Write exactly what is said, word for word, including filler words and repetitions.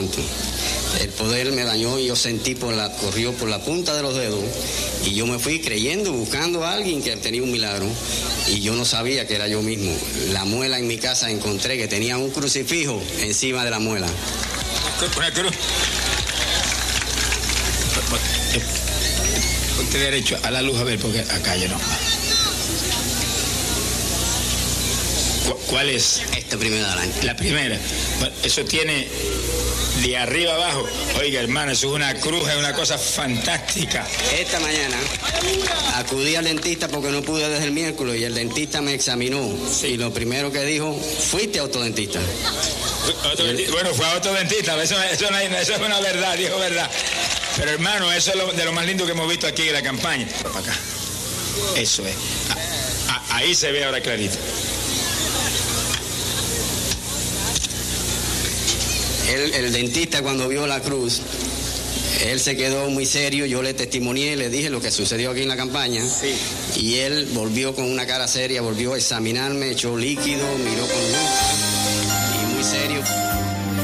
Santo. El poder me dañó y yo sentí por la, corrió por la punta de los dedos y yo me fui creyendo, buscando a alguien que tenía un milagro y yo no sabía que era yo mismo. La muela en mi casa encontré que tenía un crucifijo encima de la muela. Una cruz. Ponte derecho a la luz a ver, porque acá ya no. ¿Cuál es? Esta primera araña. La primera. Bueno, eso tiene de arriba abajo. Oiga, hermano, eso es una cruz, es una cosa fantástica. Esta mañana acudí al dentista porque no pude desde el miércoles y el dentista me examinó. Sí. Y lo primero que dijo, fuiste autodentista. El... Bueno, fue a autodentista, eso, eso, no hay, eso es una verdad, dijo verdad. Pero hermano, eso es lo, de lo más lindo que hemos visto aquí en la campaña. Para acá. Eso es. A, a, ahí se ve ahora clarito. El, el dentista cuando vio la cruz, él se quedó muy serio, yo le testimonié, le dije lo que sucedió aquí en la campaña. Sí. Y él volvió con una cara seria, volvió a examinarme, echó líquido, miró con luz y muy serio.